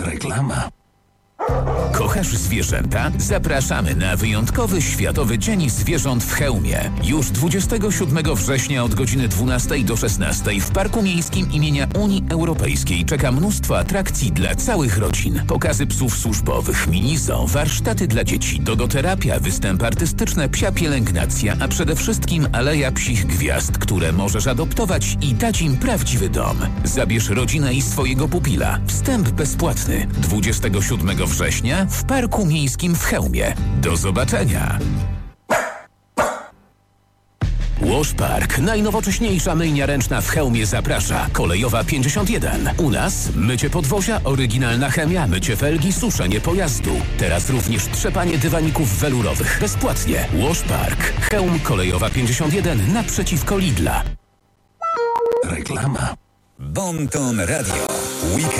Reklama. Kochasz zwierzęta? Zapraszamy na wyjątkowy Światowy Dzień Zwierząt w Chełmie. Już 27 września od godziny 12 do 16 w Parku Miejskim imienia Unii Europejskiej czeka mnóstwo atrakcji dla całych rodzin. Pokazy psów służbowych, mini-zoo, warsztaty dla dzieci, dogoterapia, występy artystyczne, psia pielęgnacja, a przede wszystkim Aleja Psich Gwiazd, które możesz adoptować i dać im prawdziwy dom. Zabierz rodzinę i swojego pupila. Wstęp bezpłatny. 27 września w Parku Miejskim w Chełmie. Do zobaczenia! Wash Park, najnowocześniejsza myjnia ręczna w Chełmie zaprasza. Kolejowa 51. U nas mycie podwozia, oryginalna chemia, mycie felgi, suszenie pojazdu. Teraz również trzepanie dywaników welurowych. Bezpłatnie. Wash Park. Chełm, Kolejowa 51 naprzeciwko Lidla. Reklama. Bon Ton Radio. Weekend.